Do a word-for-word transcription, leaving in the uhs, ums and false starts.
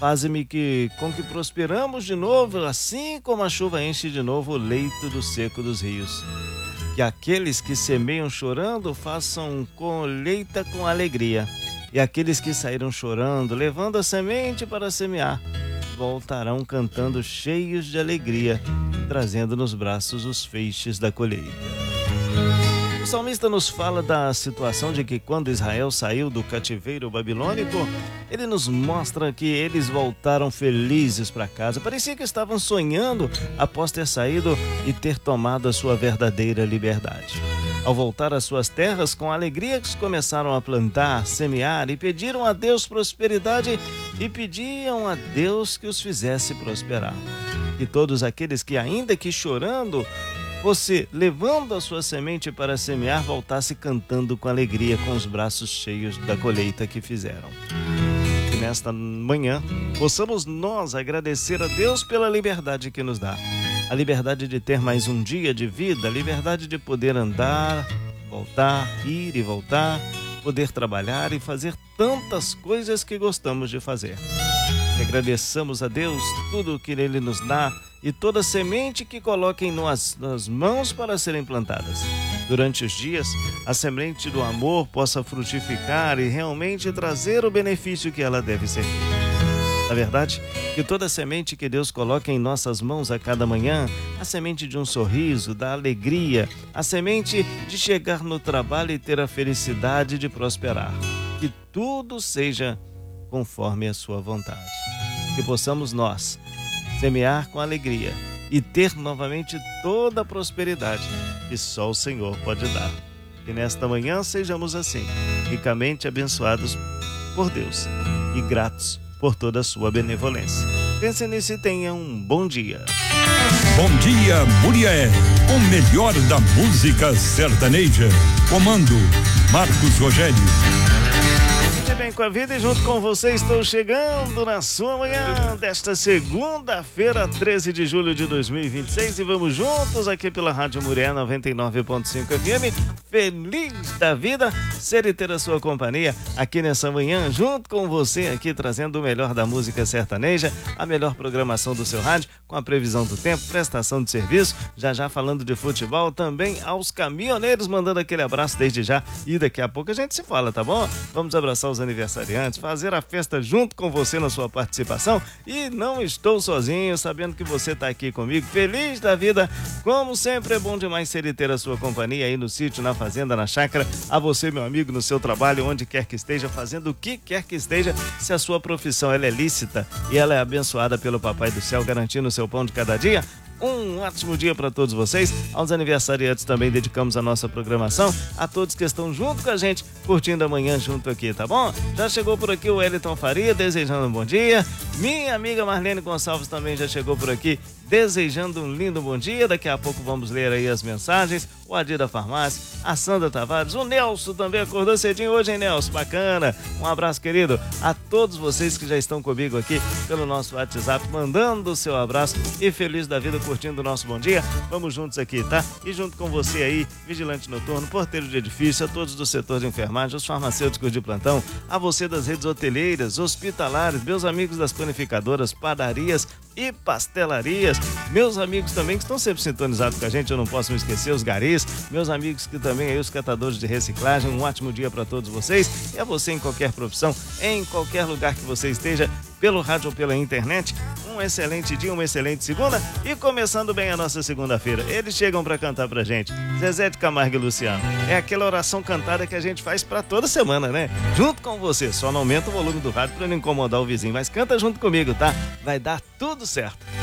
Faze-me que, com que prosperamos de novo, assim como a chuva enche de novo o leito do seco dos rios. Que aqueles que semeiam chorando façam colheita com alegria. E aqueles que saíram chorando, levando a semente para semear, voltarão cantando cheios de alegria, trazendo nos braços os feixes da colheita. O salmista nos fala da situação de que quando Israel saiu do cativeiro babilônico, ele nos mostra que eles voltaram felizes para casa. Parecia que estavam sonhando após ter saído e ter tomado a sua verdadeira liberdade. Ao voltar às suas terras, com alegria eles começaram a plantar, semear e pediram a Deus prosperidade e pediam a Deus que os fizesse prosperar. E todos aqueles que, ainda que chorando, você, levando a sua semente para semear, voltasse cantando com alegria, com os braços cheios da colheita que fizeram. Que nesta manhã possamos nós agradecer a Deus pela liberdade que nos dá. A liberdade de ter mais um dia de vida, a liberdade de poder andar, voltar, ir e voltar, poder trabalhar e fazer tantas coisas que gostamos de fazer. Que agradeçamos a Deus tudo o que Ele nos dá e toda semente que coloca em nós, nas mãos para serem plantadas. Durante os dias, a semente do amor possa frutificar e realmente trazer o benefício que ela deve ser. Na verdade, que toda semente que Deus coloca em nossas mãos a cada manhã, a semente de um sorriso, da alegria, a semente de chegar no trabalho e ter a felicidade de prosperar. Que tudo seja conforme a sua vontade. Que possamos nós semear com alegria e ter novamente toda a prosperidade que só o Senhor pode dar. Que nesta manhã sejamos assim, ricamente abençoados por Deus e gratos por toda a sua benevolência. Pense nisso e tenha um bom dia. Bom dia, Murié, o melhor da música sertaneja. Comando, Marcos Rogério. Bem com a vida e junto com você estou chegando na sua manhã desta segunda-feira, treze de julho de dois mil e vinte e seis, e vamos juntos aqui pela Rádio Murié noventa e nove ponto cinco F M, feliz da vida ser e ter a sua companhia aqui nessa manhã, junto com você aqui trazendo o melhor da música sertaneja, a melhor programação do seu rádio, com a previsão do tempo, prestação de serviço, já já falando de futebol, também aos caminhoneiros, mandando aquele abraço desde já, e daqui a pouco a gente se fala, tá bom? Vamos abraçar os aniversariantes, fazer a festa junto com você na sua participação, e não estou sozinho, sabendo que você está aqui comigo, feliz da vida, como sempre é bom demais ser e ter a sua companhia aí no sítio, na fazenda, na chácara, a você, meu amigo, no seu trabalho, onde quer que esteja, fazendo o que quer que esteja, se a sua profissão ela é lícita e ela é abençoada pelo Papai do Céu, garantindo o seu pão de cada dia. Um ótimo dia para todos vocês. Aos aniversariantes também dedicamos a nossa programação. A todos que estão junto com a gente, curtindo amanhã junto aqui, tá bom? Já chegou por aqui o Wellington Faria, desejando um bom dia. Minha amiga Marlene Gonçalves também já chegou por aqui, desejando um lindo bom dia. Daqui a pouco vamos ler aí as mensagens. O Adir da Farmácia, a Sandra Tavares, o Nelson também acordou cedinho hoje, hein, Nelson? Bacana. Um abraço, querido, a todos vocês que já estão comigo aqui pelo nosso WhatsApp, mandando o seu abraço e feliz da vida, curtindo o nosso bom dia. Vamos juntos aqui, tá? E junto com você aí, vigilante noturno, porteiro de edifício, a todos do setor de enfermagem, os farmacêuticos de plantão, a você das redes hoteleiras, hospitalares, meus amigos das panificadoras, padarias e pastelarias, meus amigos também que estão sempre sintonizados com a gente, eu não posso me esquecer, os garis, meus amigos que também aí, os catadores de reciclagem, um ótimo dia para todos vocês, e a você em qualquer profissão, em qualquer lugar que você esteja, pelo rádio ou pela internet, um excelente dia, uma excelente segunda, e começando bem a nossa segunda-feira, eles chegam para cantar pra gente, Zezé de Camargo e Luciano, é aquela oração cantada que a gente faz para toda semana, né? Junto com você, só não aumenta o volume do rádio para não incomodar o vizinho, mas canta junto comigo, tá? Vai dar tudo certo.